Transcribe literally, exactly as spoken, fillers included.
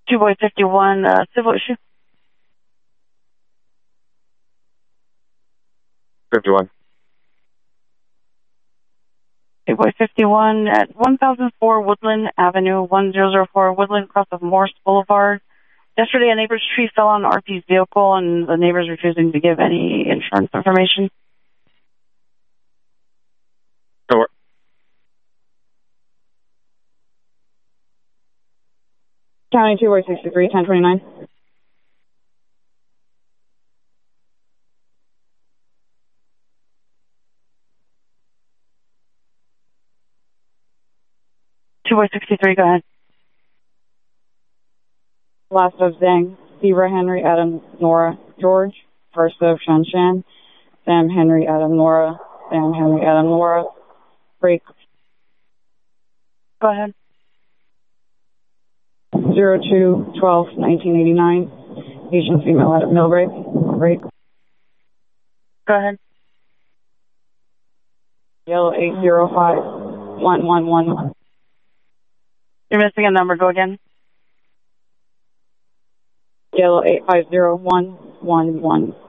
two boy fifty-one, uh, civil issue. fifty-one. two boy fifty-one at one thousand four Woodland Avenue, one thousand four Woodland, cross of Morse Boulevard. Yesterday, a neighbor's tree fell on R P's vehicle, and the neighbor's refusing to give any insurance information. Sure. County two boy sixty-three, ten twenty-nine. two boy sixty-three, go ahead. Last of Zhang, Zebra, Henry, Adam, Nora, George. First of Shan Shan, Sam, Henry, Adam, Nora, Sam, Henry, Adam, Nora. Break. Go ahead. zero two twelve nineteen eighty-nine. Asian female at Millbreak. Break. Go ahead. Yellow eight zero five one one one. You're missing a number. Go again. Yellow eight five zero one one one.